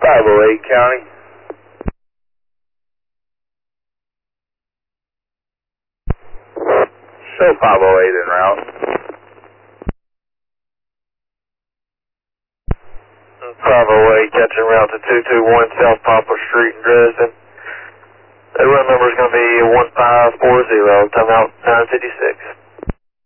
508 County. Show 508 en route. 508 catching route to 221 South Poplar Street in Dresden. The run number is going to be 1540, timeout 956.